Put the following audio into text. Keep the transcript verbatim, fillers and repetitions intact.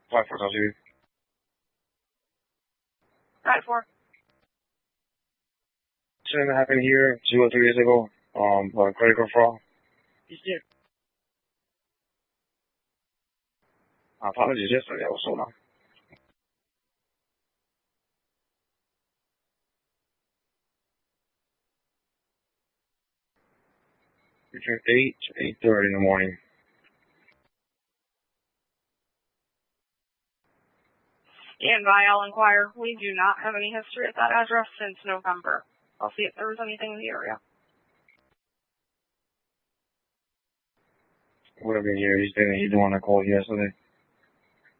five four two. Right four. Something happened here two or three years ago. Um, uh, credit card fraud. You did. Apologies yesterday. I was so long. Between eight to eight thirty in the morning. Stand by, I'll inquire. We do not have any history at that address since November. I'll see if there was anything in the area. Whatever year he's been, he's the one I called yesterday.